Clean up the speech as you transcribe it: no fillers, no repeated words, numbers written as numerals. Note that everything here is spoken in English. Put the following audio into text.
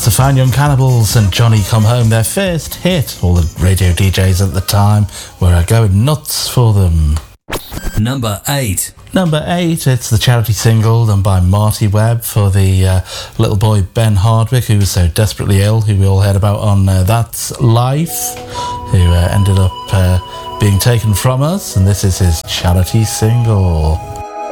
That's the Fine Young Cannibals and Johnny Come Home, their first hit. All the radio DJs at the time were going nuts for them. Number 8. Number 8, it's the charity single done by Marty Webb for the little boy Ben Hardwick, who was so desperately ill, who we all heard about on That's Life, who ended up being taken from us, and this is his charity single.